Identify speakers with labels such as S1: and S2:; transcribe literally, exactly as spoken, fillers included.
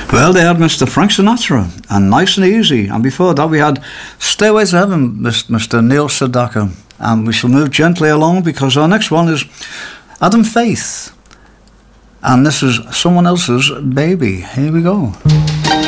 S1: Well, they had Mister Frank Sinatra and Nice and Easy, and before that we had Stairway to Heaven, Mister Neil Sedaka. And we shall move gently along because our next one is Adam Faith, and this is Someone Else's Baby. Here we go.